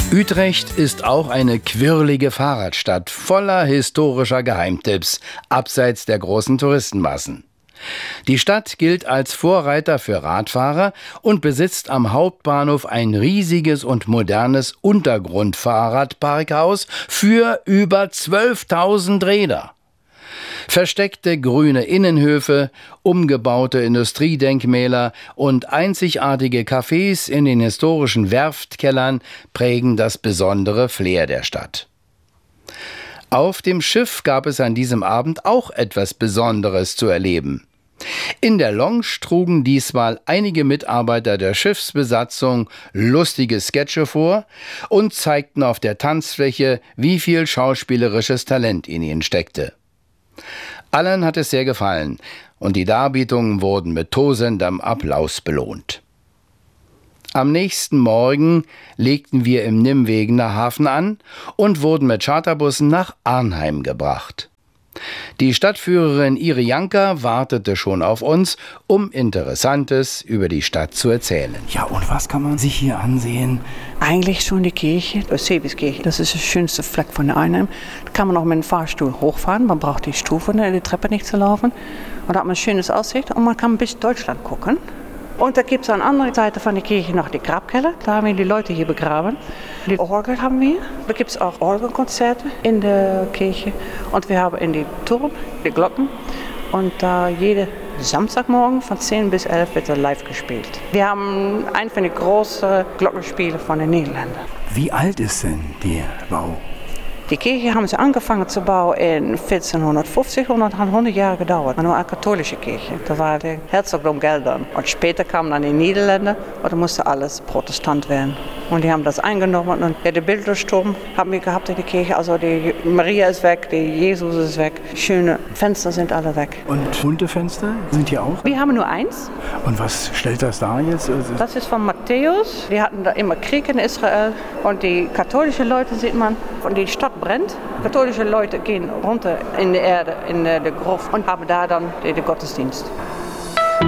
Utrecht ist auch eine quirlige Fahrradstadt voller historischer Geheimtipps, abseits der großen Touristenmassen. Die Stadt gilt als Vorreiter für Radfahrer und besitzt am Hauptbahnhof ein riesiges und modernes Untergrundfahrradparkhaus für über 12.000 Räder. Versteckte grüne Innenhöfe, umgebaute Industriedenkmäler und einzigartige Cafés in den historischen Werftkellern prägen das besondere Flair der Stadt. Auf dem Schiff gab es an diesem Abend auch etwas Besonderes zu erleben. In der Lounge trugen diesmal einige Mitarbeiter der Schiffsbesatzung lustige Sketche vor und zeigten auf der Tanzfläche, wie viel schauspielerisches Talent in ihnen steckte. Allen hat es sehr gefallen und die Darbietungen wurden mit tosendem Applaus belohnt. Am nächsten Morgen legten wir im Nimwegener Hafen an und wurden mit Charterbussen nach Arnheim gebracht. Die Stadtführerin Irianka wartete schon auf uns, um Interessantes über die Stadt zu erzählen. Ja, und was kann man sich hier ansehen? Eigentlich schon die Kirche, Eusebiuskirche. Das ist der schönste Fleck von Arnheim. Da kann man auch mit dem Fahrstuhl hochfahren. Man braucht die Stufe, die Treppe nicht zu laufen. Und da hat man ein schönes Aussicht und man kann bis Deutschland gucken. Und da gibt es an der anderen Seite von der Kirche noch die Grabkeller. Da haben wir die Leute hier begraben. Die Orgel haben wir. Da gibt es auch Orgelkonzerte in der Kirche. Und wir haben in die Turm die Glocken. Und da jede Samstagmorgen von 10 bis 11 wird er live gespielt. Wir haben einen von den großen Glockenspielen von den Niederlanden. Wie alt ist denn der Bau? Die Kirche haben sie angefangen zu bauen in 1450 und das hat 100 Jahre gedauert. Das war eine katholische Kirche. Das war der Herzogtum Geldern. Und später kamen dann die Niederländer und dann musste alles Protestant werden. Und die haben das eingenommen. Und der Bildersturm haben wir gehabt in der Kirche. Also die Maria ist weg, die Jesus ist weg. Schöne Fenster sind alle weg. Und bunte Fenster sind hier auch? Wir haben nur eins. Und was stellt das dar jetzt? Das ist von Matthäus. Wir hatten da immer Krieg in Israel. Und die katholischen Leute sieht man, und die Stadt brennt. Katholische Leute gehen runter in die Erde, in die Gruft und haben da dann den Gottesdienst.